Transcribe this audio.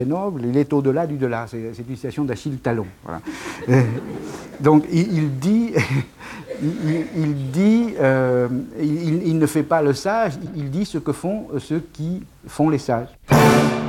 noble, il est au-delà du delà. C'est une citation d'Achille Talon. Voilà. Donc il dit, il ne fait pas le sage, il dit ce que font ceux qui font les sages.